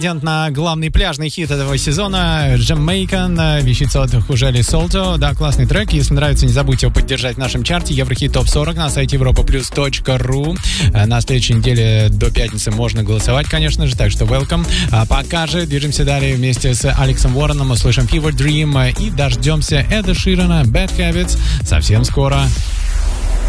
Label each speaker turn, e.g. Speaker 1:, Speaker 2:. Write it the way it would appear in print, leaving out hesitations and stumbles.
Speaker 1: На главный пляжный хит этого сезона Jamaican, вещица от Хужели Солто. Да, классный трек. Если нравится, не забудьте его поддержать в нашем чарте Еврохит ТОП 40 на сайте europaplus.ru. На следующей неделе до пятницы можно голосовать, конечно же, так что welcome. Пока же движемся далее вместе с Алексом Уорреном, услышим Fever Dream и дождемся Эда Ширана Bad Habits совсем скоро.